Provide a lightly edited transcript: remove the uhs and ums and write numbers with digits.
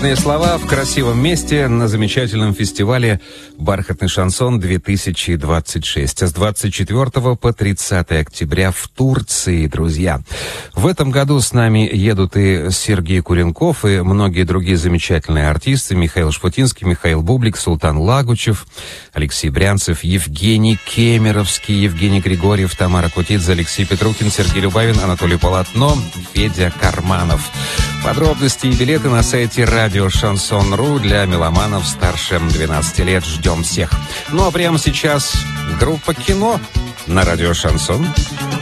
Нужные слова в красивом месте на замечательном фестивале «Бархатный шансон-2026». С 24 по 30 октября в Турции, друзья. В этом году с нами едут и Сергей Куренков, и многие другие замечательные артисты. Михаил Шпутинский, Михаил Бублик, Султан Лагучев, Алексей Брянцев, Евгений Кемеровский, Евгений Григорьев, Тамара Кутидзе, Алексей Петрухин, Сергей Любавин, Анатолий Полотно, Федя Карманов. Подробности и билеты на сайте радио Шансон.ру для меломанов старше 12 лет. Ждем всех. Ну а прямо сейчас группа «Кино» на радио Шансон.